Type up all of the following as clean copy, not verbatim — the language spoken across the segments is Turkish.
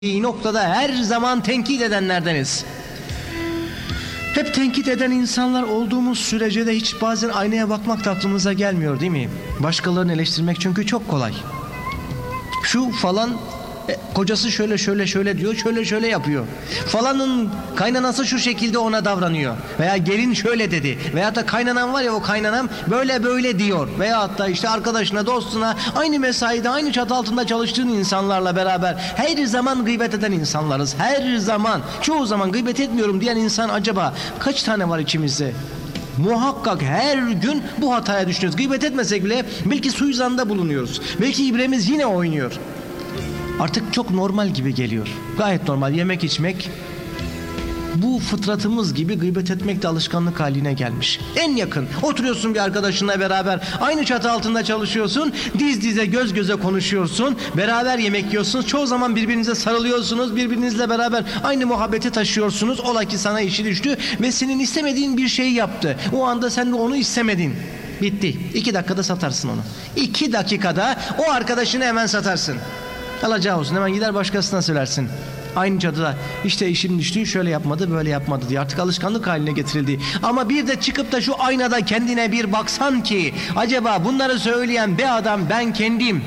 noktada her zaman tenkit edenlerdeniz. Hep tenkit eden insanlar olduğumuz sürece de hiç bazen aynaya bakmak da aklımıza gelmiyor, değil mi? Başkalarını eleştirmek çünkü çok kolay. Şu falan kocası şöyle diyor, şöyle yapıyor. Falanın kaynanası şu şekilde ona davranıyor. Veya gelin şöyle dedi. Veya da kaynanan var ya, o kaynanam böyle diyor. Veya hatta işte arkadaşına, dostuna, aynı mesaide, aynı çatı altında çalıştığın insanlarla beraber her zaman gıybet eden insanlarız. Her zaman, çoğu zaman gıybet etmiyorum diyen insan acaba kaç tane var içimizde? Muhakkak her gün bu hataya düşüyoruz. Gıybet etmesek bile belki suizanda bulunuyoruz. Belki ibremiz yine oynuyor. Artık çok normal gibi geliyor. Gayet normal yemek içmek. Bu fıtratımız gibi gıybet etmek de alışkanlık haline gelmiş. En yakın oturuyorsun bir arkadaşınla beraber, aynı çatı altında çalışıyorsun, diz dize göz göze konuşuyorsun, beraber yemek yiyorsunuz, çoğu zaman birbirinize sarılıyorsunuz, birbirinizle beraber aynı muhabbeti taşıyorsunuz. Ola ki sana işi düştü ve senin istemediğin bir şeyi yaptı. O anda sen de onu istemedin. Bitti. 2 dakikada satarsın onu. 2 dakikada o arkadaşını hemen satarsın. Alacağı olsun, hemen gider başkasına söylersin. Aynı çatıda işte işim düştü, şöyle yapmadı, böyle yapmadı diye artık alışkanlık haline getirildi. Ama bir de çıkıp da şu aynada kendine bir baksan ki acaba bunları söyleyen be adam ben kendim.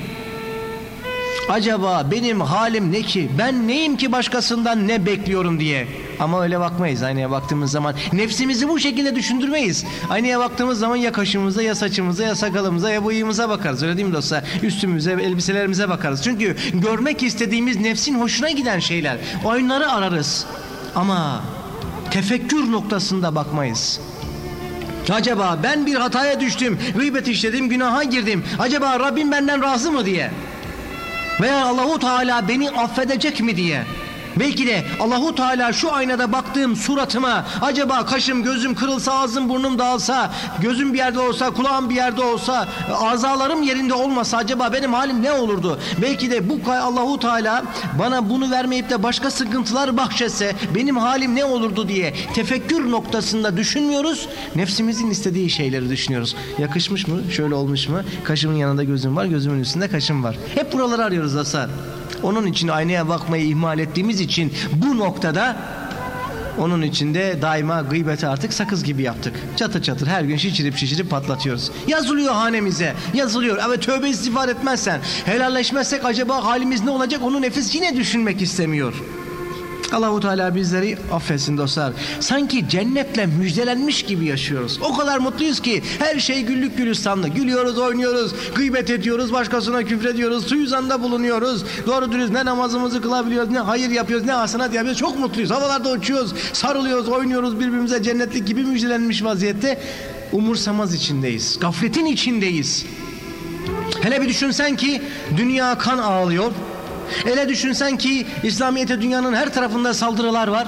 Acaba benim halim ne ki? Ben neyim ki başkasından ne bekliyorum diye. Ama öyle bakmayız aynaya baktığımız zaman. Nefsimizi bu şekilde düşündürmeyiz. Aynaya baktığımız zaman ya kaşımıza, ya saçımıza, ya sakalımıza, ya bıyığımıza bakarız. Öyle değil mi dostlar? Üstümüze, elbiselerimize bakarız. Çünkü görmek istediğimiz nefsin hoşuna giden şeyler. Onları ararız. Ama tefekkür noktasında bakmayız. Acaba ben bir hataya düştüm, gıybet işledim, günaha girdim. Acaba Rabbim benden razı mı diye. Veya Allahu Teala beni affedecek mi diye. Belki de Allahu Teala şu aynada baktığım suratıma, acaba kaşım gözüm kırılsa, ağzım burnum dağılsa, gözüm bir yerde olsa, kulağım bir yerde olsa, azalarım yerinde olmasa acaba benim halim ne olurdu? Belki de bu Allahu Teala bana bunu vermeyip de başka sıkıntılar bahşetse benim halim ne olurdu diye tefekkür noktasında düşünmüyoruz. Nefsimizin istediği şeyleri düşünüyoruz. Yakışmış mı? Şöyle olmuş mu? Kaşımın yanında gözüm var, gözümün üstünde kaşım var. Hep buraları arıyoruz dostlar. Onun için aynaya bakmayı ihmal ettiğimiz için bu noktada onun içinde daima gıybeti artık sakız gibi yaptık. Çatır çatır her gün şişirip patlatıyoruz. Yazılıyor hanemize, yazılıyor. Evet, tövbe istiğfar etmezsen, helalleşmezsek acaba halimiz ne olacak, onu nefis yine düşünmek istemiyor. Allahu Teala bizleri affetsin dostlar. Sanki cennetle müjdelenmiş gibi yaşıyoruz. O kadar mutluyuz ki her şey güllük gülistanlı. Gülüyoruz, oynuyoruz, gıybet ediyoruz, başkasına küfrediyoruz, suizanda bulunuyoruz. Doğru dürüst ne namazımızı kılabiliyoruz, ne hayır yapıyoruz, ne hasenat yapıyoruz. Çok mutluyuz. Havalarda uçuyoruz, sarılıyoruz, oynuyoruz birbirimize, cennetlik gibi müjdelenmiş vaziyette. Umursamaz içindeyiz. Gafletin içindeyiz. Hele bir düşünsen ki dünya kan ağlıyor. Hele düşünsen ki İslamiyet'e dünyanın her tarafında saldırılar var.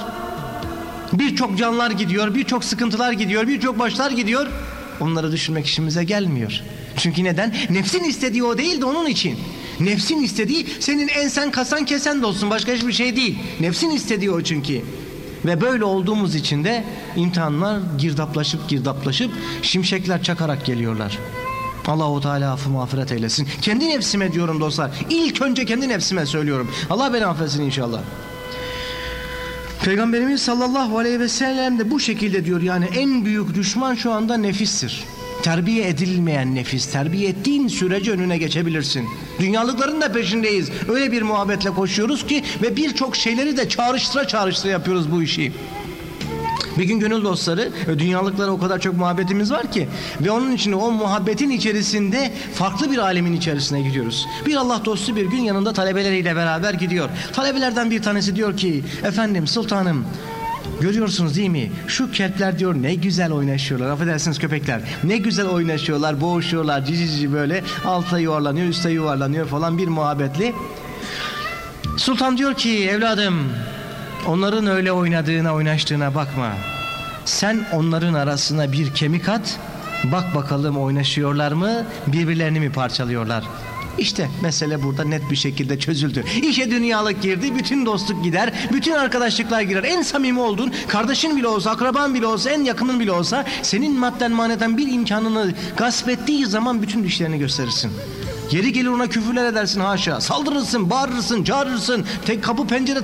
Birçok canlar gidiyor, birçok sıkıntılar gidiyor, birçok başlar gidiyor. Onları düşünmek işimize gelmiyor. Çünkü neden? Nefsin istediği o değil de onun için. Nefsin istediği senin ensen, kasan, kesen de olsun, başka hiçbir şey değil. Nefsin istediği o çünkü. Ve böyle olduğumuz için de imtihanlar girdaplaşıp şimşekler çakarak geliyorlar. Allahu Teala affı mağfiret eylesin. Kendi nefsime diyorum dostlar. İlk önce kendi nefsime söylüyorum. Allah beni affetsin inşallah. Peygamberimiz sallallahu aleyhi ve sellem de bu şekilde diyor, yani en büyük düşman şu anda nefistir. Terbiye edilmeyen nefis. Terbiye ettiğin sürece önüne geçebilirsin. Dünyalıkların da peşindeyiz. Öyle bir muhabbetle koşuyoruz ki ve birçok şeyleri de çağrıştıra yapıyoruz bu işi. Bir gün gönül dostları, dünyalıklara o kadar çok muhabbetimiz var ki ve onun için o muhabbetin içerisinde farklı bir alemin içerisine gidiyoruz. Bir Allah dostu bir gün yanında talebeleriyle beraber gidiyor. Talebelerden bir tanesi diyor ki, efendim sultanım, görüyorsunuz değil mi? Şu kelpler diyor ne güzel oynaşıyorlar. Affedersiniz köpekler. Ne güzel oynaşıyorlar, boğuşuyorlar, cici böyle alta yuvarlanıyor, üste yuvarlanıyor falan bir muhabbetli. Sultan diyor ki, evladım, onların öyle oynaştığına bakma. Sen onların arasına bir kemik at, bak bakalım oynaşıyorlar mı, birbirlerini mi parçalıyorlar? İşte mesele burada net bir şekilde çözüldü. İşe dünyalık girdi, bütün dostluk gider, bütün arkadaşlıklar girer. En samimi olduğun, kardeşin bile olsa, akraban bile olsa, en yakının bile olsa, senin madden maneten bir imkanını gasp ettiği zaman bütün dişlerini gösterirsin. Yeri gelir ona küfürler edersin haşa. Saldırırsın, bağırırsın, çağırırsın. Tek kapı pencere